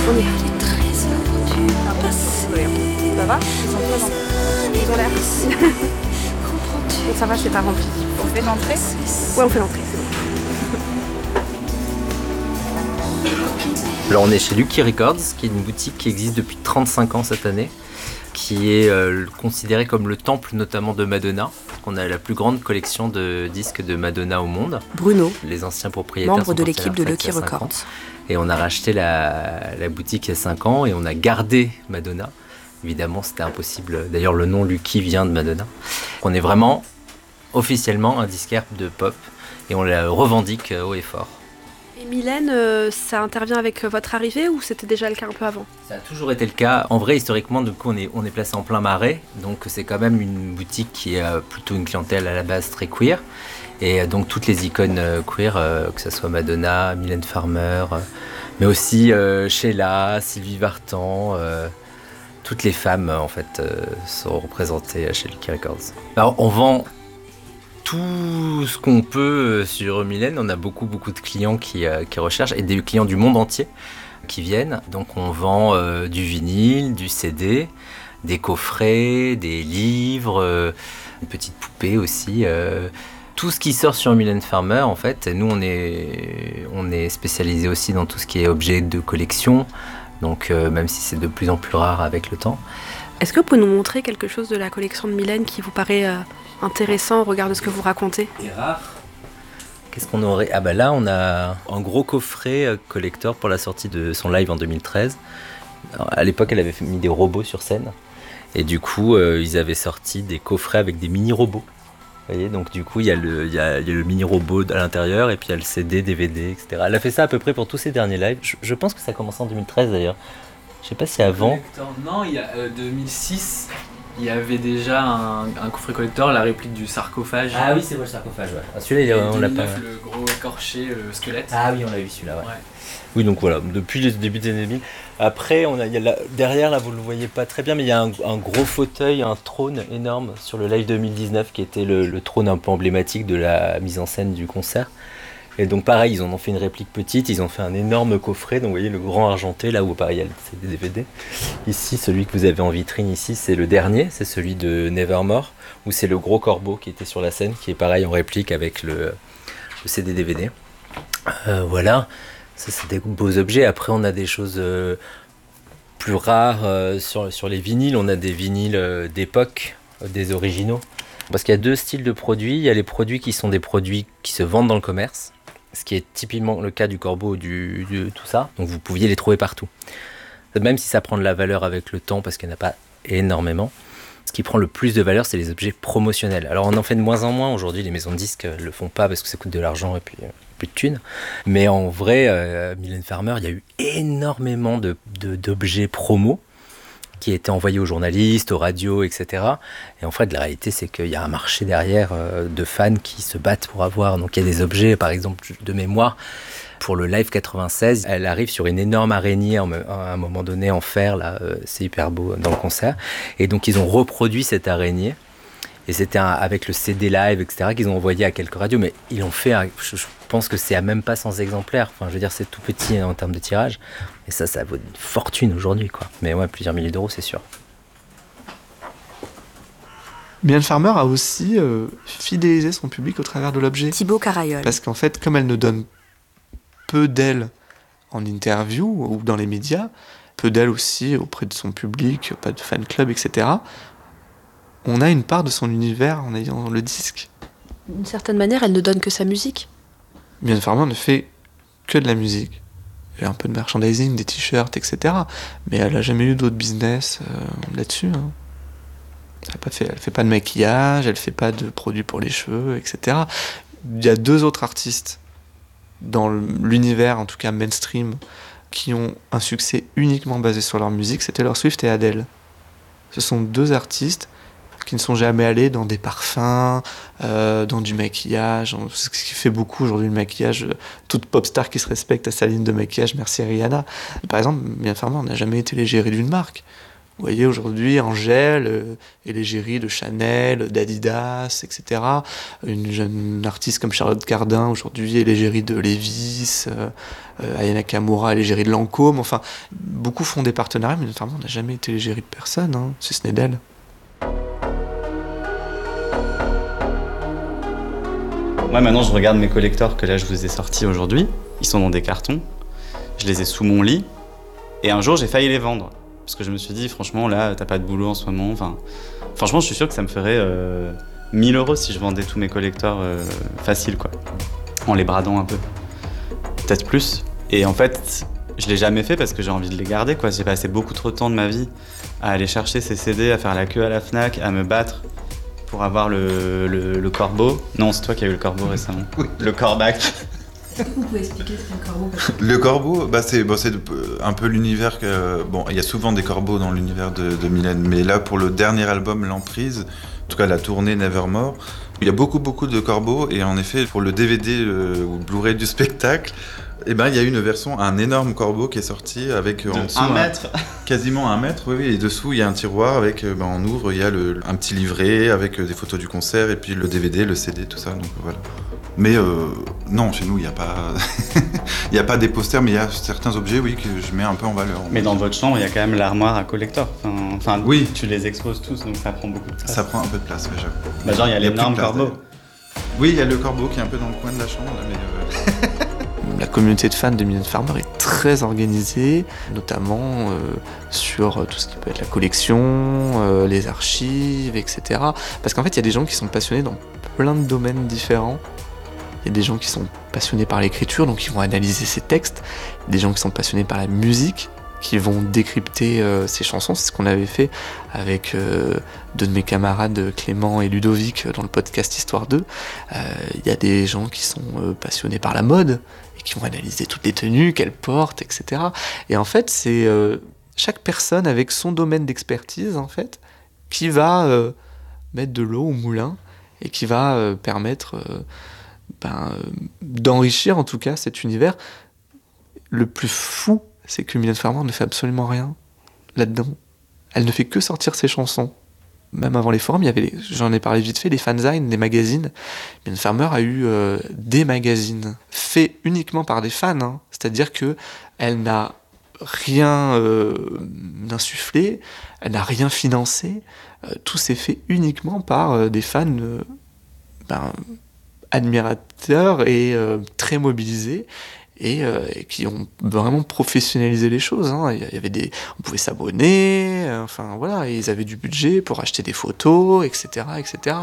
On y est. Ça va? Ils ont l'air. Bon, ça va, c'est pas rempli. On fait l'entrée? Ouais, on fait l'entrée, c'est bon. Alors on est chez Lucky Records, qui est une boutique qui existe depuis 35 ans cette année, qui est considérée comme le temple notamment de Madonna. On a la plus grande collection de disques de Madonna au monde. Bruno, les anciens propriétaires membre sont de partis à la l'équipe de retraite Lucky il y a 5 ans. Records. Et on a racheté la boutique il y a 5 ans et on a gardé Madonna. Évidemment, c'était impossible. D'ailleurs, le nom Lucky vient de Madonna. On est vraiment officiellement un disquaire de pop et on la revendique haut et fort. Et Mylène, ça intervient avec votre arrivée ou c'était déjà le cas un peu avant? Ça a toujours été le cas. En vrai, historiquement, du coup, on est placé en plein Marais. Donc, c'est quand même une boutique qui a plutôt une clientèle à la base très queer. Et donc, toutes les icônes queer, que ce soit Madonna, Mylène Farmer, mais aussi Sheila, Sylvie Vartan, toutes les femmes, en fait, sont représentées chez Lucky Records. Alors, on vend tout ce qu'on peut sur Mylène. On a beaucoup de clients qui recherchent et des clients du monde entier qui viennent. Donc on vend du vinyle, du CD, des coffrets, des livres, une petite poupée aussi. Tout ce qui sort sur Mylène Farmer en fait. Et nous on est spécialisé aussi dans tout ce qui est objet de collection. Donc même si c'est de plus en plus rare avec le temps. Est-ce que vous pouvez nous montrer quelque chose de la collection de Mylène qui vous paraît intéressant au regard de ce que vous racontez? Et rare. Qu'est-ce qu'on aurait? Ah bah là on a un gros coffret collector pour la sortie de son live en 2013. Alors, à l'époque elle avait mis des robots sur scène et du coup ils avaient sorti des coffrets avec des mini-robots. Vous voyez, donc du coup il y a le mini-robot à l'intérieur et puis il y a le CD, DVD, etc. Elle a fait ça à peu près pour tous ses derniers lives. Je pense que ça a commencé en 2013 d'ailleurs. Je sais pas si avant. Non, il y a 2006, il y avait déjà un coffret collector, la réplique du sarcophage. Ah oui, c'est vrai le sarcophage, ouais. Ah, celui-là, on l'a pas. Le gros écorché, le squelette. Ah oui, on l'a eu celui-là, ouais. Oui, donc voilà, depuis le début des années 2000. Après, derrière, là, vous le voyez pas très bien, mais il y a un gros fauteuil, un trône énorme sur le live 2019 qui était le trône un peu emblématique de la mise en scène du concert. Et donc pareil, ils en ont fait une réplique petite, ils ont fait un énorme coffret, donc vous voyez le grand argenté, là où pareil il y a des DVD. Ici, celui que vous avez en vitrine ici, c'est le dernier, c'est celui de Nevermore, où c'est le gros corbeau qui était sur la scène, qui est pareil en réplique avec le CD DVD. Voilà, ça c'est des beaux objets. Après on a des choses plus rares sur les vinyles, on a des vinyles d'époque, des originaux. Parce qu'il y a deux styles de produits, il y a les produits qui sont des produits qui se vendent dans le commerce, ce qui est typiquement le cas du corbeau, de tout ça. Donc vous pouviez les trouver partout. Même si ça prend de la valeur avec le temps, parce qu'il n'y en a pas énormément, ce qui prend le plus de valeur, c'est les objets promotionnels. Alors on en fait de moins en moins aujourd'hui, les maisons de disques ne le font pas parce que ça coûte de l'argent et puis plus de thunes. Mais en vrai, Mylène Farmer, il y a eu énormément d'objets promo qui étaient envoyés aux journalistes, aux radios, etc. Et en fait, la réalité, c'est qu'il y a un marché derrière de fans qui se battent pour avoir. Donc, il y a des objets, par exemple, de mémoire. Pour le Live 96, elle arrive sur une énorme araignée à un moment donné en fer. Là, c'est hyper beau dans le concert. Et donc, ils ont reproduit cette araignée. Et c'était avec le CD live, etc., qu'ils ont envoyé à quelques radios. Mais ils l'ont fait, je pense que c'est à même pas 100 exemplaires. Enfin, je veux dire, c'est tout petit en termes de tirage. Et ça vaut une fortune aujourd'hui, quoi. Mais ouais, plusieurs milliers d'euros, c'est sûr. Mylène Farmer a aussi fidélisé son public au travers de l'objet. Thibaut Carayol. Parce qu'en fait, comme elle ne donne peu d'elle en interview ou dans les médias, peu d'elle aussi auprès de son public, pas de fan club, etc., on a une part de son univers en ayant le disque. D'une certaine manière, elle ne donne que sa musique. Mylène Farmer ne fait que de la musique. Elle a un peu de merchandising, des t-shirts, etc. Mais elle n'a jamais eu d'autres business là-dessus. Hein. Elle fait pas de maquillage, elle fait pas de produits pour les cheveux, etc. Il y a deux autres artistes dans l'univers, en tout cas mainstream, qui ont un succès uniquement basé sur leur musique, c'est Taylor Swift et Adele. Ce sont deux artistes qui ne sont jamais allés dans des parfums, dans du maquillage. C'est ce qui fait beaucoup aujourd'hui le maquillage. Toute pop star qui se respecte a sa ligne de maquillage, merci Rihanna. Par exemple, Mylène Farmer n'a jamais été l'égérie d'une marque. Vous voyez aujourd'hui Angèle et l'égérie de Chanel, d'Adidas, etc. Une jeune artiste comme Charlotte Cardin aujourd'hui est l'égérie de Levi's, Aya Nakamura est l'égérie de Lancôme. Enfin, beaucoup font des partenariats, mais notamment on n'a jamais été l'égérie de personne, hein, si ce n'est d'elle. Moi maintenant je regarde mes collectors que là je vous ai sortis aujourd'hui. Ils sont dans des cartons. Je les ai sous mon lit. Et un jour j'ai failli les vendre. Parce que je me suis dit, franchement, là, t'as pas de boulot en ce moment. Enfin, franchement, je suis sûr que ça me ferait 1000 € si je vendais tous mes collectors facile, quoi. En les bradant un peu. Peut-être plus. Et en fait, je l'ai jamais fait parce que j'ai envie de les garder, quoi. J'ai passé beaucoup trop de temps de ma vie à aller chercher ces CD, à faire la queue à la Fnac, à me battre pour avoir le corbeau. Non, c'est toi qui as eu le corbeau récemment. Oui. Le corbac. Est-ce que vous pouvez expliquer ce qu'est le corbeau? Le corbeau, c'est un peu l'univers que... Bon, il y a souvent des corbeaux dans l'univers de Mylène, mais là, pour le dernier album, L'Emprise, en tout cas la tournée Nevermore, il y a beaucoup de corbeaux, et en effet, pour le DVD ou le Blu-ray du spectacle, il y a une version, un énorme corbeau qui est sorti avec en dessous... 1 mètre. Quasiment 1 mètre, oui, et dessous, il y a un tiroir avec, on ouvre, il y a un petit livret avec des photos du concert, et puis le DVD, le CD, tout ça, donc voilà. Mais non, chez nous, il n'y a pas... il n'y a pas des posters, mais il y a certains objets, oui, que je mets un peu en valeur. Mais dans votre chambre, il y a quand même l'armoire à collector. Enfin, oui. Tu les exposes tous, donc ça prend beaucoup de place. Ça prend un peu de place, déjà. Bah genre, il y a l'énorme corbeau. Oui, il y a le corbeau qui est un peu dans le coin de la chambre, là, mais... La communauté de fans de Mylène Farmer est très organisée, notamment sur tout ce qui peut être la collection, les archives, etc. Parce qu'en fait, il y a des gens qui sont passionnés dans plein de domaines différents. Il y a des gens qui sont passionnés par l'écriture, donc ils vont analyser ses textes. Il y a des gens qui sont passionnés par la musique, qui vont décrypter ses chansons. C'est ce qu'on avait fait avec deux de mes camarades, Clément et Ludovic, dans le podcast Histoire 2. Il y a des gens qui sont passionnés par la mode, et qui vont analyser toutes les tenues qu'elle porte, etc. Et en fait, c'est chaque personne avec son domaine d'expertise, en fait, qui va mettre de l'eau au moulin, et qui va permettre... d'enrichir en tout cas cet univers. Le plus fou, c'est que Mylène Farmer ne fait absolument rien là-dedans. Elle ne fait que sortir ses chansons. Même avant les forums, il y avait, j'en ai parlé vite fait, les fanzines, les magazines. Mylène Farmer a eu des magazines faits uniquement par des fans, hein. C'est-à-dire que elle n'a rien insufflé, elle n'a rien financé. Tout s'est fait uniquement par des fans admirateurs et très mobilisés et qui ont vraiment professionnalisé les choses, hein. Il y avait on pouvait s'abonner, enfin voilà, et ils avaient du budget pour acheter des photos, etc., etc.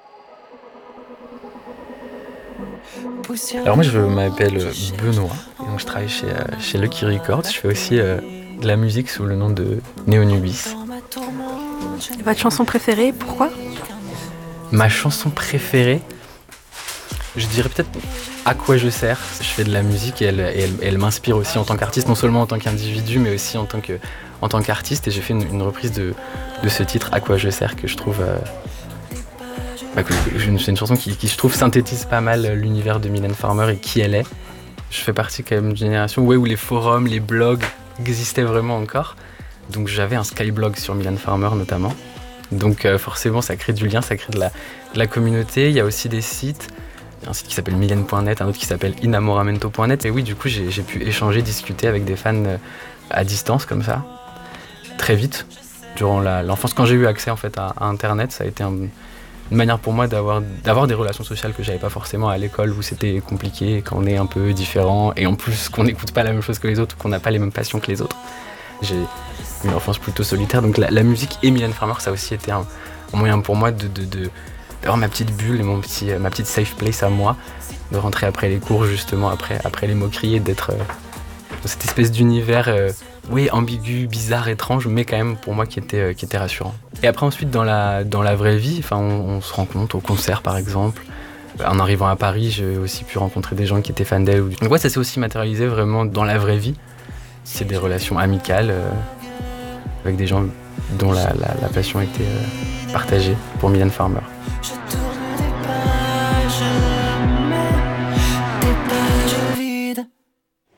Alors moi je m'appelle Benoît, et donc je travaille chez Lucky Records. Je fais aussi de la musique sous le nom de Neonubis. Et votre chanson préférée, pourquoi? Ma chanson préférée, je dirais peut-être À quoi je sers. Je fais de la musique et elle m'inspire aussi en tant qu'artiste, non seulement en tant qu'individu, mais aussi en tant qu'artiste. Et j'ai fait une reprise de ce titre, À quoi je sers, que je trouve... c'est une chanson qui, je trouve, synthétise pas mal l'univers de Mylène Farmer et qui elle est. Je fais partie quand même d'une génération où les forums, les blogs existaient vraiment encore. Donc j'avais un Skyblog sur Mylène Farmer notamment. Donc forcément ça crée du lien, ça crée de la communauté. Il y a aussi des sites. Il y a un site qui s'appelle mylène.net, un autre qui s'appelle inamoramento.net. Et oui, du coup, j'ai pu échanger, discuter avec des fans à distance, comme ça, très vite, durant l'enfance. Quand j'ai eu accès en fait, à Internet, ça a été une manière pour moi d'avoir des relations sociales que j'avais pas forcément à l'école, où c'était compliqué, quand on est un peu différent, et en plus qu'on n'écoute pas la même chose que les autres, qu'on n'a pas les mêmes passions que les autres. J'ai eu une enfance plutôt solitaire, donc la musique et Mylène Farmer, ça a aussi été un moyen pour moi d'avoir ma petite bulle et ma petite safe place à moi, de rentrer après les cours justement, après les moqueries, et d'être dans cette espèce d'univers ambigu, bizarre, étrange, mais quand même pour moi qui était rassurant. Et après ensuite dans la vraie vie, on se rencontre au concert par exemple. En arrivant à Paris, j'ai aussi pu rencontrer des gens qui étaient fans d'elle. Donc ça s'est aussi matérialisé vraiment dans la vraie vie. C'est des relations amicales avec des gens dont la passion était partagée pour Mylène Farmer. Je tourne des pages, mais des pages vides.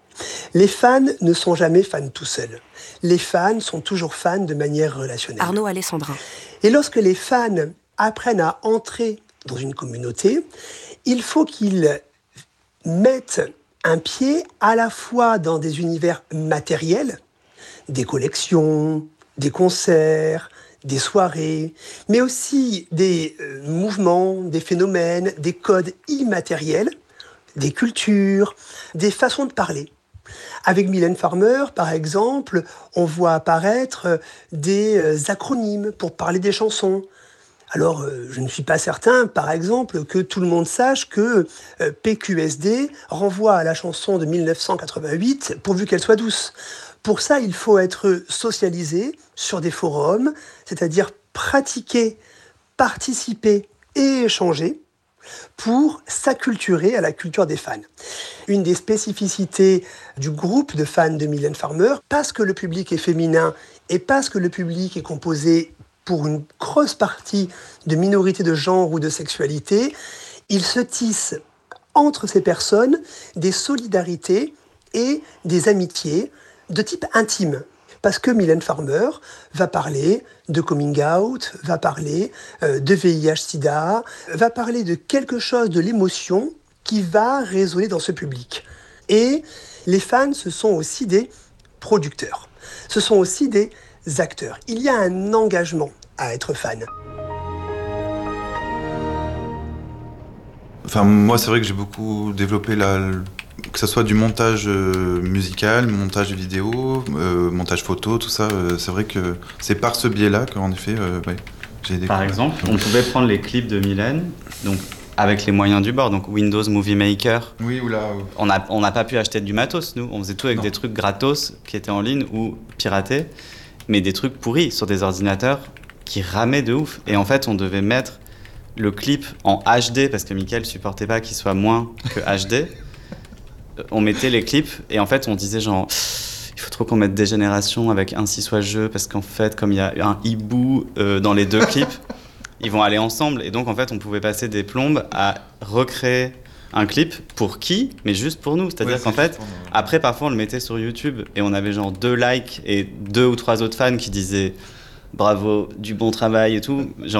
Les fans ne sont jamais fans tout seuls. Les fans sont toujours fans de manière relationnelle. Arnaud Alessandrin. Et lorsque les fans apprennent à entrer dans une communauté, il faut qu'ils mettent un pied à la fois dans des univers matériels, des collections, des concerts, des soirées, mais aussi des mouvements, des phénomènes, des codes immatériels, des cultures, des façons de parler. Avec Mylène Farmer, par exemple, on voit apparaître des acronymes pour parler des chansons. Alors, je ne suis pas certain, par exemple, que tout le monde sache que PQSD renvoie à la chanson de 1988, pourvu qu'elle soit douce. Pour ça, il faut être socialisé sur des forums, c'est-à-dire pratiquer, participer et échanger pour s'acculturer à la culture des fans. Une des spécificités du groupe de fans de Mylène Farmer, parce que le public est féminin et parce que le public est composé pour une grosse partie de minorités de genre ou de sexualité, il se tisse entre ces personnes des solidarités et des amitiés de type intime. Parce que Mylène Farmer va parler de coming out, va parler de VIH-Sida, va parler de quelque chose de l'émotion qui va résonner dans ce public. Et les fans, ce sont aussi des producteurs. Ce sont aussi des acteurs. Il y a un engagement à être fan. Enfin, moi, c'est vrai que j'ai beaucoup développé que ce soit du montage musical, montage vidéo, montage photo, tout ça. C'est vrai que c'est par ce biais-là qu'en effet, ouais, j'ai découvert. Par exemple, on pouvait prendre les clips de Mylène, donc avec les moyens du bord, donc Windows Movie Maker. Oui, oula. On n'a pas pu acheter du matos, nous. On faisait tout avec des trucs gratos qui étaient en ligne ou piratés, mais des trucs pourris sur des ordinateurs qui ramaient de ouf. Et en fait, on devait mettre le clip en HD parce que Mickaël supportait pas qu'il soit moins que HD. On mettait les clips et en fait, on disait genre il faut trop qu'on mette Dégénération avec Ainsi soit jeu parce qu'en fait, comme il y a un hibou dans les deux clips, ils vont aller ensemble. Et donc, en fait, on pouvait passer des plombes à recréer un clip pour qui, mais juste pour nous. C'est-à-dire qu'en fait, après, parfois, on le mettait sur YouTube et on avait genre 2 likes et 2 ou 3 autres fans qui disaient bravo, du bon travail et tout. Genre,